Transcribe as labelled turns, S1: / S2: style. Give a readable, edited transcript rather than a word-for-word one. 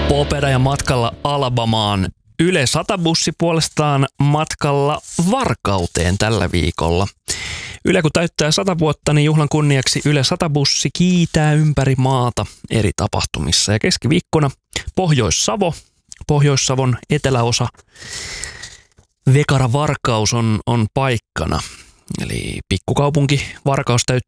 S1: Popeda ja matkalla Alabamaan. Yle 100-bussi puolestaan matkalla Varkauteen tällä viikolla. Yle kun täyttää 100 vuotta, niin juhlan kunniaksi Yle 100-bussi kiitää ympäri maata eri tapahtumissa. Ja keskiviikkona Pohjois-Savon eteläosa Vekara Varkaus on paikkana. Eli pikkukaupunki Varkaus